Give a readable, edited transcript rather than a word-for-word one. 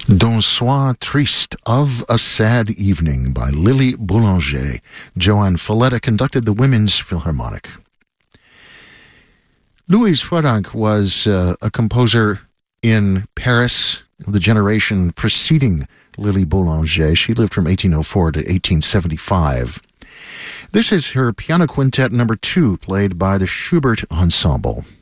D'un soir triste, of a sad evening, by Lily Boulanger. Joan Falletta conducted the Women's Philharmonic. Louise Froidanc was a composer in Paris of the generation preceding Lily Boulanger. She lived from 1804 to 1875. This is her piano quintet number 2, played by the Schubert Ensemble.